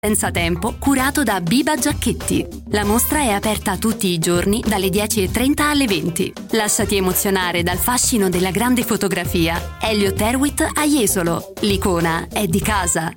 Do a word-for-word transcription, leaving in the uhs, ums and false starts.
Senza tempo, curato da Biba Giacchetti. La mostra è aperta tutti i giorni dalle dieci e trenta alle venti. Lasciati emozionare dal fascino della grande fotografia. Elliott Erwitt a Jesolo. L'icona è di casa.